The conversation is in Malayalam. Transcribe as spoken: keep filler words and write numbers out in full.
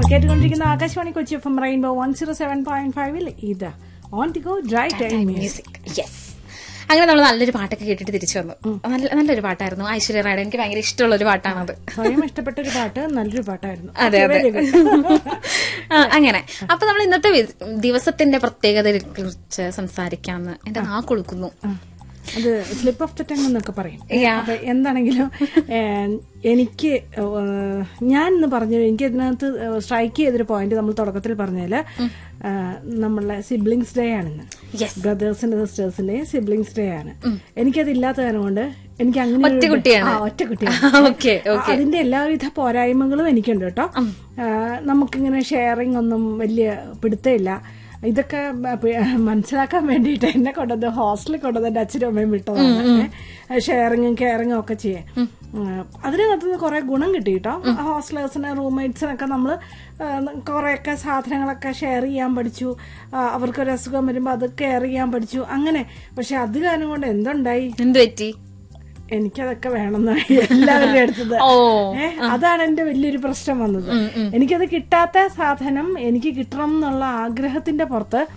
കേട്ടുകൊണ്ടിരിക്കുന്ന Akashvani Kochi F M rainbow one zero seven point ഫൈവിൽ ഇത് on to go dry time music. Yes, അങ്ങനെ നമ്മൾ നല്ലൊരു പാട്ടൊക്കെ കേട്ടിട്ട് തിരിച്ചു വന്നു. നല്ല നല്ലൊരു പാട്ടായിരുന്നു. ഐശ്വര്യ റായുടെ എനിക്ക് ഭയങ്കര ഇഷ്ടമുള്ള ഒരു പാട്ടാണത്. സ്വയം ഇഷ്ടപ്പെട്ട ഒരു പാട്ട്, നല്ലൊരു പാട്ടായിരുന്നു. അതെ അതെ. അങ്ങനെ അപ്പൊ നമ്മൾ ഇന്നത്തെ ദിവസത്തിന്റെ പ്രത്യേകതയെ കുറിച്ച് സംസാരിക്കാന്ന് എന്റെ നാ കൊടുക്കുന്നു. അത് സ്ലിപ്പ് ഓഫ് ദ ടങ് എന്നൊക്കെ പറയും. അപ്പൊ എന്താണെങ്കിലും എനിക്ക് ഞാൻ ഇന്ന് പറഞ്ഞു, എനിക്ക് ഇതിനകത്ത് സ്ട്രൈക്ക് ചെയ്തൊരു പോയിന്റ് നമ്മൾ തുടക്കത്തിൽ പറഞ്ഞാല് നമ്മളെ സിബ്ലിങ്സ് ഡേ ആണിന്ന്. ബ്രദേഴ്സിന്റെ സിസ്റ്റേഴ്സിന്റെ സിബ്ലിങ്സ് ഡേ ആണ്. എനിക്കത് ഇല്ലാത്ത കാരണം കൊണ്ട് എനിക്ക് അങ്ങനെ ഒറ്റ കുട്ടിയാണ്. അതിന്റെ എല്ലാവിധ പോരായ്മകളും എനിക്കുണ്ട് കേട്ടോ. നമുക്കിങ്ങനെ ഷെയറിംഗ് ഒന്നും വലിയ പിടുത്തമില്ല. ഇതൊക്കെ മനസ്സിലാക്കാൻ വേണ്ടിയിട്ട് എന്നെ കൊണ്ടത് ഹോസ്റ്റലിൽ കൊണ്ടത് എന്റെ അച്ഛനും അമ്മയും വിട്ടതാണ്. ഷെയറിങ്ങും കെയറിങ്ങും ഒക്കെ ചെയ്യാൻ അതിനകത്തുനിന്ന് കുറെ ഗുണം കിട്ടി കേട്ടോ. ഹോസ്റ്റലേഴ്സിന് റൂംമേറ്റ്സിനൊക്കെ നമ്മള് കുറെയൊക്കെ സാധനങ്ങളൊക്കെ ഷെയർ ചെയ്യാൻ പഠിച്ചു. അവർക്കൊരു അസുഖം വരുമ്പോ അത് കെയർ ചെയ്യാൻ പഠിച്ചു. അങ്ങനെ പക്ഷെ അത് കാരണം കൊണ്ട് എന്തുണ്ടായി, എന്ത് പറ്റി, എനിക്കതൊക്കെ വേണമെന്നായി എല്ലാവരുടെ അടുത്തത്. ഏഹ് അതാണ് എന്റെ വലിയൊരു പ്രശ്നം വന്നത്. എനിക്കത് കിട്ടാത്ത സാധനം എനിക്ക് കിട്ടണം എന്നുള്ള ആഗ്രഹത്തിന്റെ പുറത്ത്